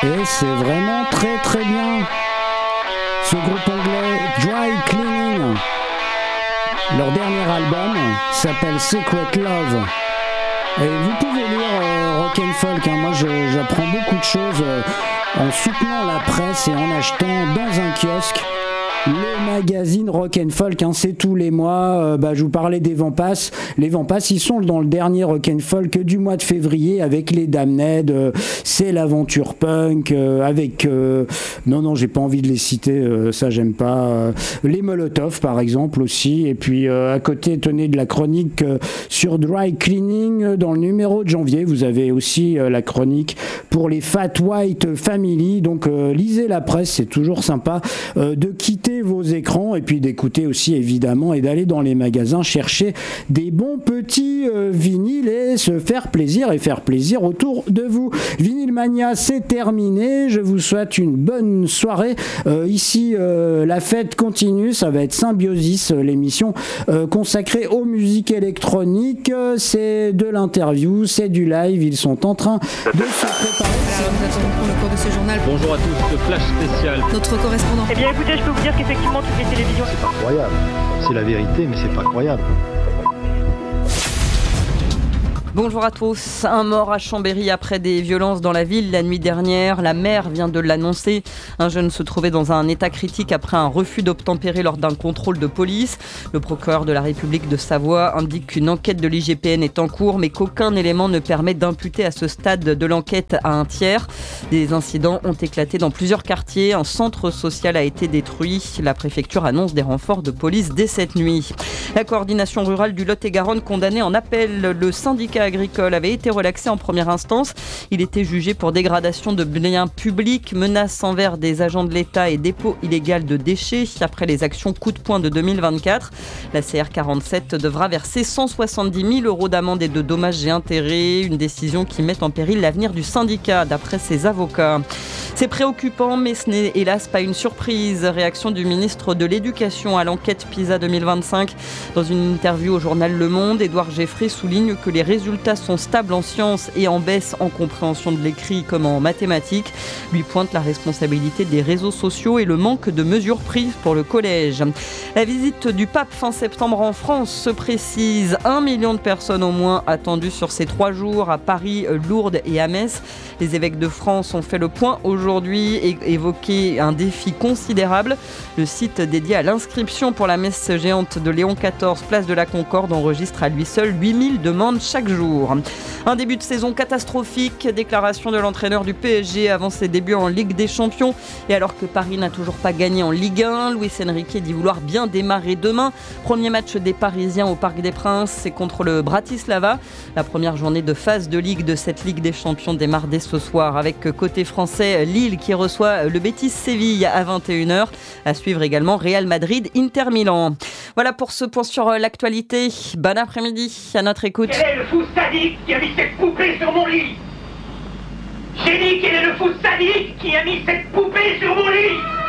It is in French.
Et c'est vraiment très très bien. Ce groupe anglais, Dry Cleaning, leur dernier album s'appelle Secret Love. Et vous pouvez lire Rock and Folk, hein. Moi j'apprends beaucoup de choses en soutenant la presse et en achetant dans un kiosque le magazine Rock and Folk, hein, c'est tous les mois. Je vous parlais des Vampas. Les Vampas, ils sont dans le dernier Rock and Folk du mois de février avec les Damned. C'est l'aventure punk avec... Non, j'ai pas envie de les citer, ça j'aime pas. Les Molotov par exemple aussi. Et puis à côté, tenez de la chronique sur Dry Cleaning. Dans le numéro de janvier, vous avez aussi la chronique pour les Fat White Family. Donc lisez la presse, c'est toujours sympa de quitter vos écrans et puis d'écouter aussi évidemment et d'aller dans les magasins chercher des bons petits vinyles et se faire plaisir et faire plaisir autour de vous. Vinyl Mania, c'est terminé. Je vous souhaite une bonne soirée. Ici, la fête continue. Ça va être Symbiosis, l'émission consacrée aux musiques électroniques. C'est de l'interview, c'est du live. Ils sont en train de se préparer. Alors, nous attendons pour le cours de ce journal. Bonjour à tous, le flash spécial. Notre correspondant. Eh bien écoutez, je peux vous dire qu'effectivement toutes les télévisions... C'est pas croyable. C'est la vérité, mais c'est pas croyable. Bonjour à tous. Un mort à Chambéry après des violences dans la ville la nuit dernière. La maire vient de l'annoncer. Un jeune se trouvait dans un état critique après un refus d'obtempérer lors d'un contrôle de police. Le procureur de la République de Savoie indique qu'une enquête de l'IGPN est en cours, mais qu'aucun élément ne permet d'imputer à ce stade de l'enquête à un tiers. Des incidents ont éclaté dans plusieurs quartiers. Un centre social a été détruit. La préfecture annonce des renforts de police dès cette nuit. La coordination rurale du Lot-et-Garonne condamnée en appel. Le syndicat agricole avait été relaxé en première instance. Il était jugé pour dégradation de biens publics, menaces envers des agents de l'État et dépôt illégal de déchets après les actions coup de poing de 2024. La CR47 devra verser 170 000 € d'amende et de dommages et intérêts, une décision qui met en péril l'avenir du syndicat d'après ses avocats. C'est préoccupant, mais ce n'est hélas pas une surprise. Réaction du ministre de l'Éducation à l'enquête PISA 2025. Dans une interview au journal Le Monde, Édouard Geffrey souligne que les résultats sont stables en sciences et en baisse en compréhension de l'écrit comme en mathématiques. Lui pointe la responsabilité des réseaux sociaux et le manque de mesures prises pour le collège. La visite du pape fin septembre en France se précise. 1 million de personnes au moins attendues sur ces 3 jours à Paris, Lourdes et à Metz. Les évêques de France ont fait le point aujourd'hui et évoqué un défi considérable. Le site dédié à l'inscription pour la messe géante de Léon XIV, place de la Concorde, enregistre à lui seul 8000 demandes chaque jour. Un début de saison catastrophique, déclaration de l'entraîneur du PSG avant ses débuts en Ligue des Champions. Et alors que Paris n'a toujours pas gagné en Ligue 1, Luis Enrique dit vouloir bien démarrer demain. Premier match des Parisiens au Parc des Princes, c'est contre le Bratislava. La première journée de phase de Ligue de cette Ligue des Champions démarre dès ce soir avec côté français Lille qui reçoit le Betis Séville à 21h. À suivre également Real Madrid, Inter Milan. Voilà pour ce point sur l'actualité. Bon après-midi, à notre écoute. Quel est le fou sadique qui a mis cette poupée sur mon lit? J'ai dit quel est le fou sadique qui a mis cette poupée sur mon lit?